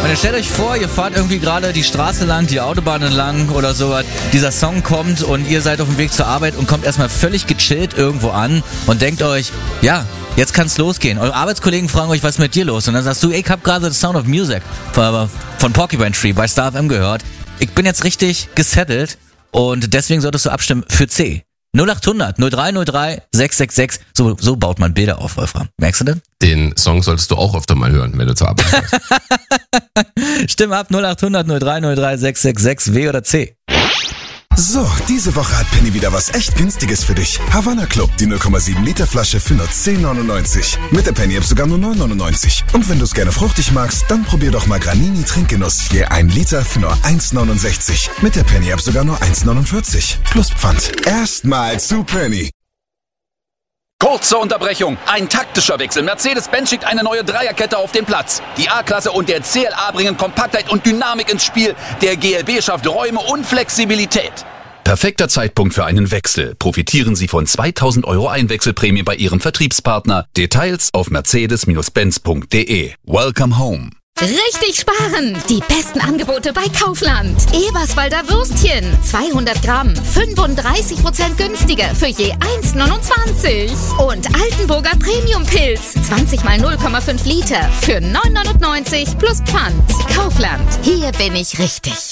Und jetzt stellt euch vor, ihr fahrt irgendwie gerade die Straße lang, die Autobahn entlang oder sowas. Dieser Song kommt und ihr seid auf dem Weg zur Arbeit und kommt erstmal völlig gechillt irgendwo an und denkt euch, ja, jetzt kann's losgehen. Eure Arbeitskollegen fragen euch, was ist mit dir los? Und dann sagst du, ich hab gerade The Sound of Music von Porcupine Tree bei Star FM gehört. Ich bin jetzt richtig gesettelt und deswegen solltest du abstimmen für C. 0800 0303 666. So baut man Bilder auf, Wolfram. Merkst du denn? Den Song solltest du auch öfter mal hören, wenn du zur Arbeit fährst. Stimm ab 0800 0303 666. W oder C? So, diese Woche hat Penny wieder was echt Günstiges für dich. Havana Club, die 0,7 Liter Flasche für nur 10,99. Mit der Penny-App sogar nur 9,99. Und wenn du es gerne fruchtig magst, dann probier doch mal Granini Trinkgenuss. Je 1 Liter für nur 1,69. Mit der Penny-App sogar nur 1,49. Plus Pfand. Erstmal zu Penny. Kurze Unterbrechung, ein taktischer Wechsel. Mercedes-Benz schickt eine neue Dreierkette auf den Platz. Die A-Klasse und der CLA bringen Kompaktheit und Dynamik ins Spiel. Der GLB schafft Räume und Flexibilität. Perfekter Zeitpunkt für einen Wechsel. Profitieren Sie von 2.000 € Einwechselprämie bei Ihrem Vertriebspartner. Details auf mercedes-benz.de. Welcome home. Richtig sparen! Die besten Angebote bei Kaufland. Eberswalder Würstchen, 200 Gramm, 35% günstiger für je 1,29. Und Altenburger Premium-Pilz, 20 mal 0,5 Liter für 9,99 plus Pfand. Kaufland, hier bin ich richtig.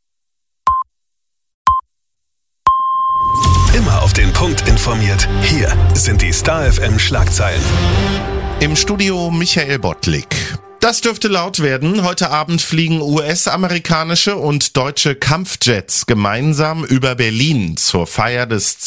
Immer auf den Punkt informiert. Hier sind die Star FM Schlagzeilen. Im Studio Michael Bottlik. Das dürfte laut werden. Heute Abend fliegen US-amerikanische und deutsche Kampfjets gemeinsam über Berlin zur Feier des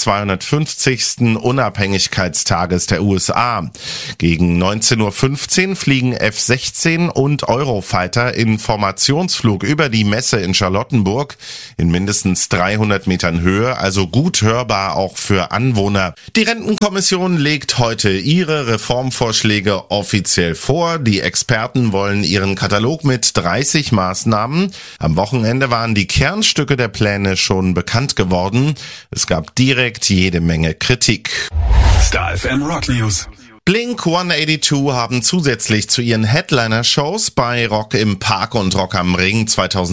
250. Unabhängigkeitstages der USA. Gegen 19.15 Uhr fliegen F-16 und Eurofighter in Formationsflug über die Messe in Charlottenburg in mindestens 300 Metern Höhe, also gut hörbar auch für Anwohner. Die Rentenkommission legt heute ihre Reformvorschläge offiziell vor. Die Experten wollen ihren Katalog mit 30 Maßnahmen. Am Wochenende waren die Kernstücke der Pläne schon bekannt geworden. Es gab direkt jede Menge Kritik. Star FM Rock News. Blink-182 haben zusätzlich zu ihren Headliner-Shows bei Rock im Park und Rock am Ring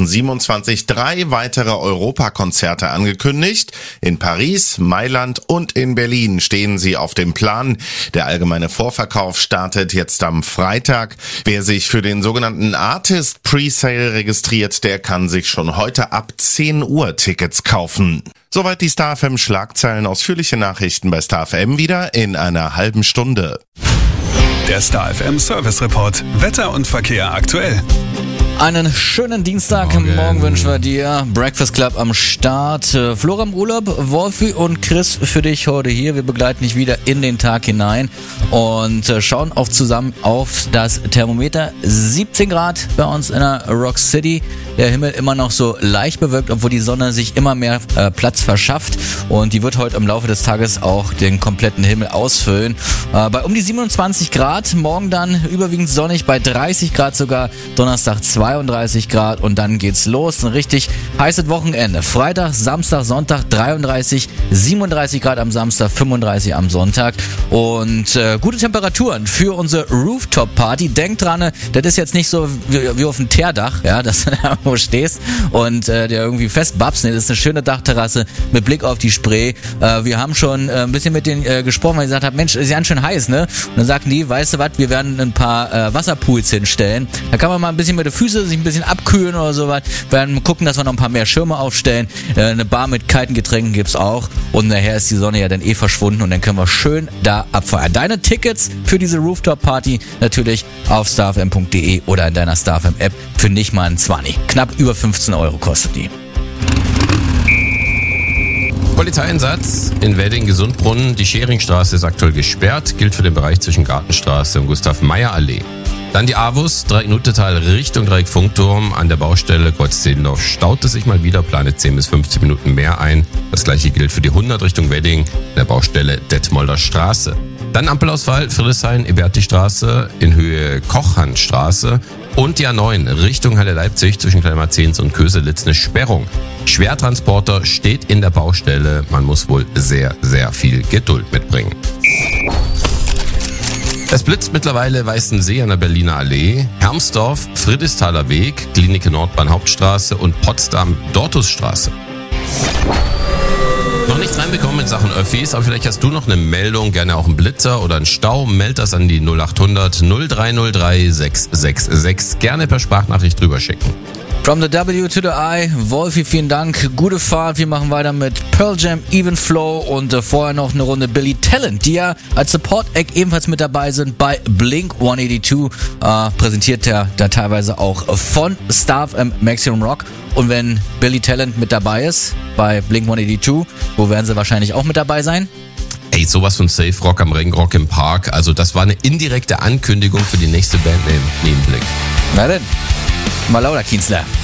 2027 3 weitere Europakonzerte angekündigt. In Paris, Mailand und in Berlin stehen sie auf dem Plan. Der allgemeine Vorverkauf startet jetzt am Freitag. Wer sich für den sogenannten Artist Presale registriert, der kann sich schon heute ab 10 Uhr Tickets kaufen. Soweit die Star FM Schlagzeilen. Ausführliche Nachrichten bei Star FM wieder in einer halben Stunde. Der Star FM Service Report. Wetter und Verkehr aktuell. Einen schönen Dienstagmorgen wünschen wir dir. Breakfast Club am Start. Flora im Urlaub, Wolfi und Chris für dich heute hier. Wir begleiten dich wieder in den Tag hinein und schauen auch zusammen auf das Thermometer. 17 Grad bei uns in der Rock City. Der Himmel immer noch so leicht bewölkt, obwohl die Sonne sich immer mehr Platz verschafft. Und die wird heute im Laufe des Tages auch den kompletten Himmel ausfüllen. Bei um die 27 Grad. Morgen dann überwiegend sonnig bei 30 Grad sogar. Donnerstag 32 Grad und dann geht's los. Ein richtig heißes Wochenende. Freitag, Samstag, Sonntag 33, 37 Grad am Samstag, 35 am Sonntag und gute Temperaturen für unsere Rooftop-Party. Denk dran, das ist jetzt nicht so wie auf dem Teerdach, ja, dass du da irgendwo stehst und der irgendwie fest babst. Das ist eine schöne Dachterrasse mit Blick auf die Spree. Wir haben schon ein bisschen mit denen gesprochen, weil ich gesagt habe, Mensch, ist ja ganz schön heiß, ne? Und dann sagten die, weißt du was, wir werden ein paar Wasserpools hinstellen. Da kann man mal ein bisschen mit den Füßen sich ein bisschen abkühlen oder sowas. Wir werden gucken, dass wir noch ein paar mehr Schirme aufstellen. Eine Bar mit kalten Getränken gibt's auch. Und nachher ist die Sonne ja dann eh verschwunden und dann können wir schön da abfeiern. Deine Tickets für diese Rooftop-Party natürlich auf starfm.de oder in deiner StarFM-App für nicht mal ein 20. Knapp über 15 € kostet die. Polizeieinsatz in Wedding-Gesundbrunnen. Die Scheringstraße ist aktuell gesperrt. Gilt für den Bereich zwischen Gartenstraße und Gustav-Meyer-Allee. Dann die AWUS, Dreieck-Nutetal Richtung Dreieck-Funkturm. An der Baustelle Kreuz-Zehlendorf staut es sich mal wieder, plane 10 bis 15 Minuten mehr ein. Das gleiche gilt für die 100 Richtung Wedding, der Baustelle Detmolder Straße. Dann Ampelausfall, Friedrichshain-Eberti-Straße in Höhe Kochhandstraße. Und die A9 Richtung Halle Leipzig zwischen Kleinmarzens und Köselitz eine Sperrung. Schwertransporter steht in der Baustelle. Man muss wohl sehr, sehr viel Geduld mitbringen. Es blitzt mittlerweile Weißensee an der Berliner Allee, Hermsdorf, Friedrichsthaler Weg, Klinike Nordbahn Hauptstraße und Potsdam Dortusstraße. Noch nichts reinbekommen in Sachen Öffis, aber vielleicht hast du noch eine Meldung, gerne auch einen Blitzer oder einen Stau. Meld das an die 0800 0303 666. Gerne per Sprachnachricht drüber schicken. From the W to the I, Wolfi, vielen Dank, gute Fahrt. Wir machen weiter mit Pearl Jam, Even Flow und vorher noch eine Runde Billy Talent, die ja als Support-Act ebenfalls mit dabei sind bei Blink 182. Präsentiert er da teilweise auch von Star FM Maximum Rock. Und wenn Billy Talent mit dabei ist bei Blink 182, wo werden sie wahrscheinlich auch mit dabei sein? Ey, sowas von Safe Rock am Ringrock im Park. Also das war eine indirekte Ankündigung für die nächste Band neben Blick. Na denn, mal lauter, Kienzler.